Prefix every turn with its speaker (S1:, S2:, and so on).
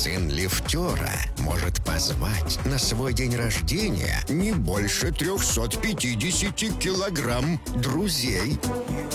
S1: Сын лифтера может позвать на свой день рождения не больше 350 килограмм друзей.